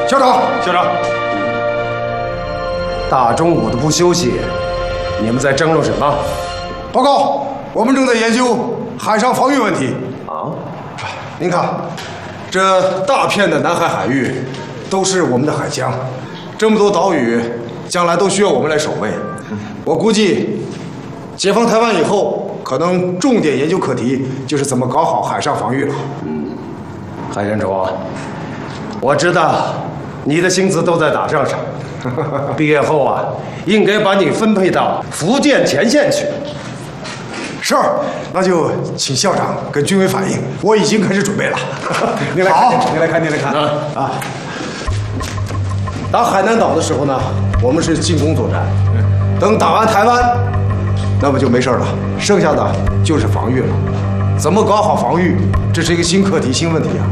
校长， 校长， 大中午的不休息，你们在争论什么？ 报告，我们正在研究海上防御问题。 啊？ 您看，这大片的南海海域都是我们的海疆，这么多岛屿，将来都需要我们来守卫。我估计，解放台湾以后，可能重点研究课题就是怎么搞好海上防御了。 海监主，我知道你的心思都在打仗上，毕业后啊，应该把你分配到福建前线去。 是，那就请校长跟军委反映，我已经开始准备了。您来看，您来看，您来看啊！打海南岛的时候呢，我们是进攻作战；等打完台湾，那么就没事了，剩下的就是防御了。怎么搞好防御，这是一个新课题、新问题啊！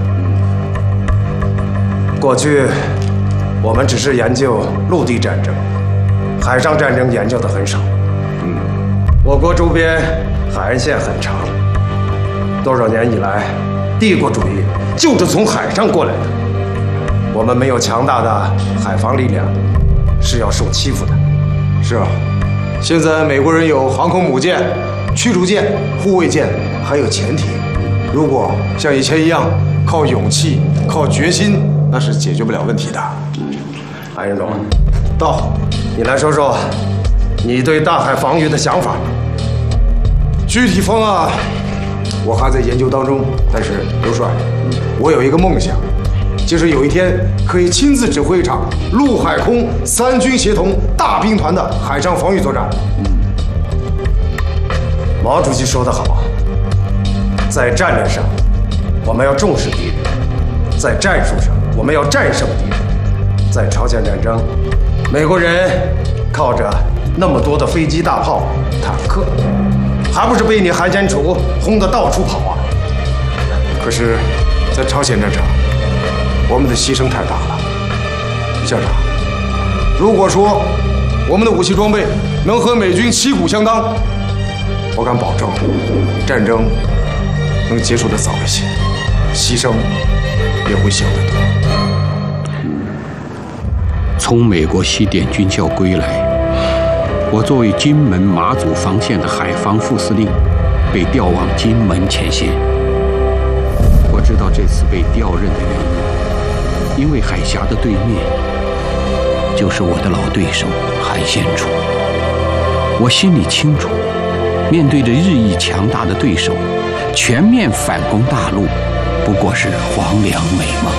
过去我们只是研究陆地战争，海上战争研究的很少。我国周边海岸线很长，多少年以来，帝国主义就是从海上过来的。我们没有强大的海防力量，是要受欺负的。 是啊，现在美国人有航空母舰、驱逐舰、护卫舰，还有潜艇。如果像以前一样靠勇气、靠决心，那是解决不了问题的。 韩仁忠，到，你来说说你对大海防御的想法。 具体方案我还在研究当中，但是刘帅，我有一个梦想，就是有一天可以亲自指挥一场陆海空三军协同大兵团的海上防御作战。 毛主席说得好，在战略上我们要重视敌人，在战术上我们要战胜敌人。在朝鲜战争，美国人靠着那么多的飞机、大炮、坦克，还不是被你韩先楚轰得到处跑啊？ 可是，在朝鲜战场，我们的牺牲太大了。校长，如果说我们的武器装备能和美军旗鼓相当，我敢保证，战争能结束得早一些，牺牲也会小得多。 从美国西点军校归来，我作为金门马祖防线的海防副司令，被调往金门前线。我知道这次被调任的原因，因为海峡的对面就是我的老对手韩先楚。我心里清楚，面对着日益强大的对手，全面反攻大陆不过是黄粱美梦。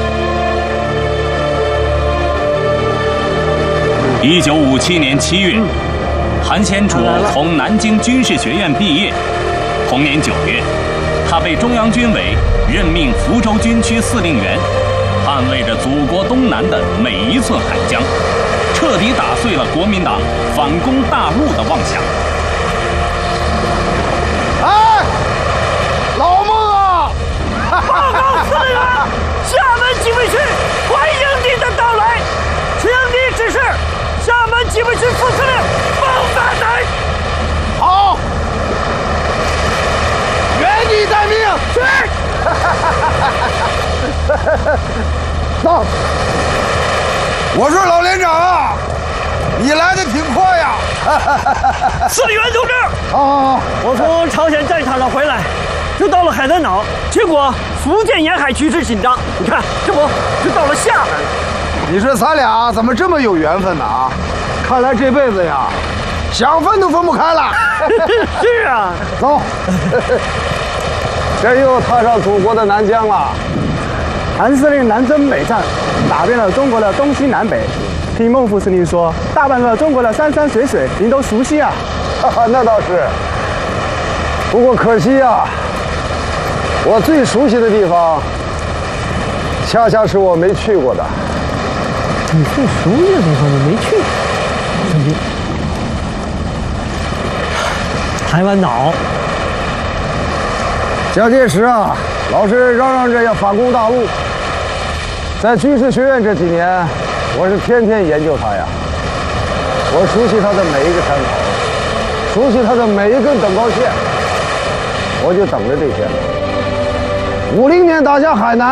1957年7月，韩先楚从南京军事学院毕业。同年9月，他被中央军委任命福州军区司令员，捍卫着祖国东南的每一寸海疆，彻底打碎了国民党反攻大陆的妄想。 哎，老孟啊！ 报告司令员，厦门警卫区欢迎您的到来，请你指示厦门警卫区副司令孟大才。 好，原地待命。 去。 到。我说老连长啊，你来的挺快呀。 司令员同志， 好， 我从朝鲜战场上回来，就到了海南岛，结果福建沿海局势紧张，你看这不就到了厦门了？ 你说咱俩怎么这么有缘分呢啊？看来这辈子呀，想分都分不开了。 是啊， 走，这又踏上祖国的南疆了。 韩司令南征北战，打遍了中国的东西南北。听孟副司令说，大半个中国的山山水水您都熟悉啊。 那倒是，不过可惜啊，我最熟悉的地方，恰恰是我没去过的。 你最熟悉的地方你没去？怎么？台湾岛。 蒋介石啊，老是嚷嚷着要反攻大陆。在军事学院这几年，我是天天研究他呀。我熟悉他的每一个山口，熟悉他的每一根等高线，我就等着这天。50年打下海南。